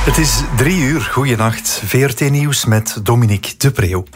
Het is 3:00. Goeienacht. VRT Nieuws met Dominique de Preeuw.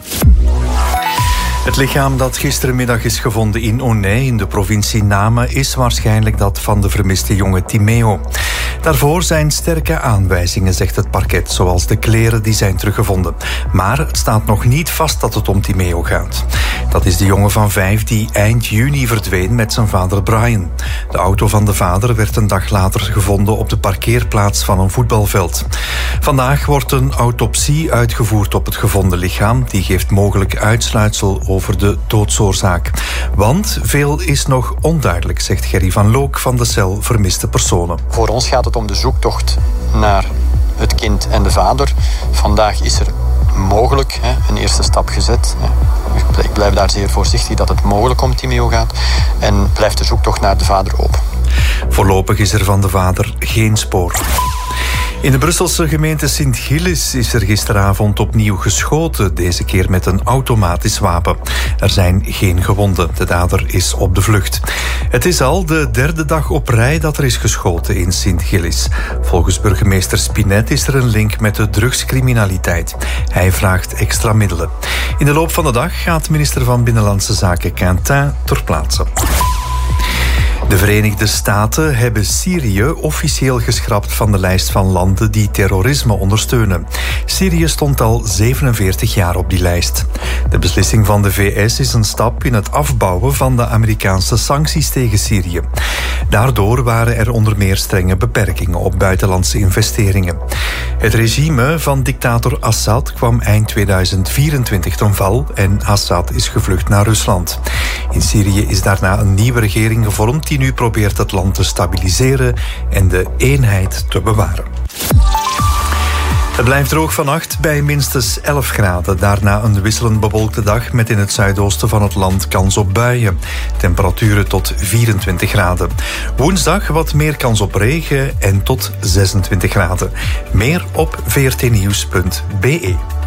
Het lichaam dat gisterenmiddag is gevonden in Aunay in de provincie Namen is waarschijnlijk dat van de vermiste jonge Timeo. Daarvoor zijn sterke aanwijzingen, zegt het parket, zoals de kleren die zijn teruggevonden. Maar het staat nog niet vast dat het om Timeo gaat. Dat is de jongen van 5 die eind juni verdween met zijn vader Brian. De auto van de vader werd een dag later gevonden op de parkeerplaats van een voetbalveld. Vandaag wordt een autopsie uitgevoerd op het gevonden lichaam. Die geeft mogelijk uitsluitsel over de doodsoorzaak. Want veel is nog onduidelijk, zegt Gerry van Look van de cel Vermiste Personen. Voor ons gaat het om de zoektocht naar het kind en de vader. Vandaag is er mogelijk een eerste stap gezet. Ik blijf daar zeer voorzichtig dat het mogelijk om Timeo gaat. En blijft de zoektocht naar de vader open. Voorlopig is er van de vader geen spoor. In de Brusselse gemeente Sint-Gilles is er gisteravond opnieuw geschoten, deze keer met een automatisch wapen. Er zijn geen gewonden, de dader is op de vlucht. Het is al de derde dag op rij dat er is geschoten in Sint-Gilles. Volgens burgemeester Spinet is er een link met de drugscriminaliteit. Hij vraagt extra middelen. In de loop van de dag gaat minister van Binnenlandse Zaken Quentin ter plaatse. De Verenigde Staten hebben Syrië officieel geschrapt van de lijst van landen die terrorisme ondersteunen. Syrië stond al 47 jaar op die lijst. De beslissing van de VS is een stap in het afbouwen van de Amerikaanse sancties tegen Syrië. Daardoor waren er onder meer strenge beperkingen op buitenlandse investeringen. Het regime van dictator Assad kwam eind 2024 ten val en Assad is gevlucht naar Rusland. In Syrië is daarna een nieuwe regering gevormd die nu probeert het land te stabiliseren en de eenheid te bewaren. Het blijft droog vannacht bij minstens 11 graden. Daarna een wisselend bewolkte dag met in het zuidoosten van het land kans op buien. Temperaturen tot 24 graden. Woensdag wat meer kans op regen en tot 26 graden. Meer op vrtnieuws.be.